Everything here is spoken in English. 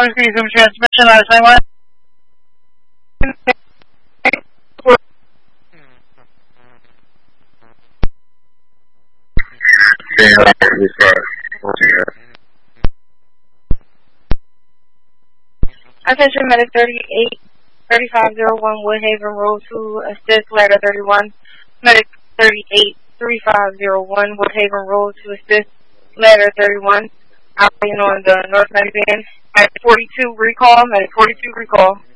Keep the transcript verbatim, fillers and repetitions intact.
obviously some transmission on the same line. Attention medic thirty-eight, thirty-five oh one Woodhaven Road to assist ladder thirty-one. Medic thirty-eight, thirty-five oh one Woodhaven Road to assist ladder thirty-one. Operating on the North Medic Band. Medic forty-two recall, medic forty-two recall.